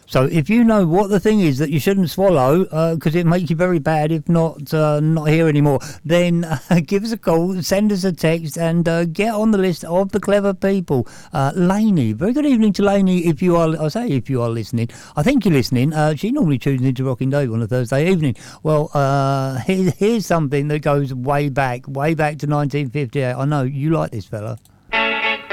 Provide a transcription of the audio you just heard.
So if you know what the thing is that you shouldn't swallow, because it makes you very bad if not here anymore, then give us a call, send us a text, and get on the list of the clever people. Lainey, very good evening to Lainey. If you are listening, I think you're listening. She normally tunes into Rocking Dave on a Thursday evening. Well, here's something that goes way back to 1958. I know you like this fella.